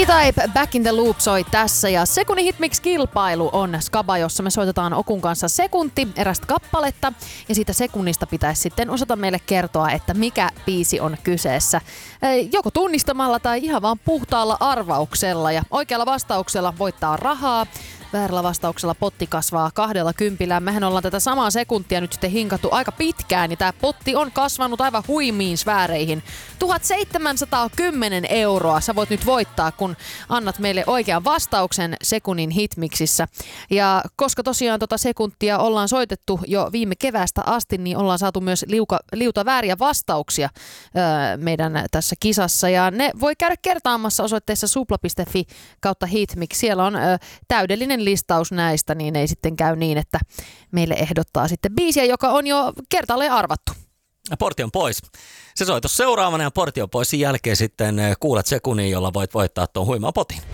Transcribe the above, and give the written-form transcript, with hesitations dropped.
D-Type Back in the Loop soi tässä ja sekunnin hitmix-kilpailu on skaba, jossa me soitetaan Okun kanssa sekunti erästä kappaletta ja siitä sekunnista pitäisi sitten osata meille kertoa, että mikä biisi on kyseessä. Joko tunnistamalla tai ihan vaan puhtaalla arvauksella ja oikealla vastauksella voittaa rahaa. Väärällä vastauksella potti kasvaa 20. Mehän ollaan tätä samaa sekuntia nyt sitten hinkattu aika pitkään, niin tämä potti on kasvanut aivan huimiin sfääreihin. 1710 €. Sä voit nyt voittaa, kun annat meille oikean vastauksen sekunnin hitmixissä. Ja koska tosiaan sekuntia ollaan soitettu jo viime keväästä asti, niin ollaan saatu myös liuta vääriä vastauksia meidän tässä kisassa. Ja ne voi käydä kertaamassa osoitteessa supla.fi/hitmix. Siellä on täydellinen listaus näistä, niin ei sitten käy niin, että meille ehdottaa sitten biisiä, joka on jo kertaalleen arvattu. Portti on pois. Se soi tuossa seuraavana ja portti on pois. Sen jälkeen sitten kuulet sekunnin, jolla voit voittaa tuon huimaa potin.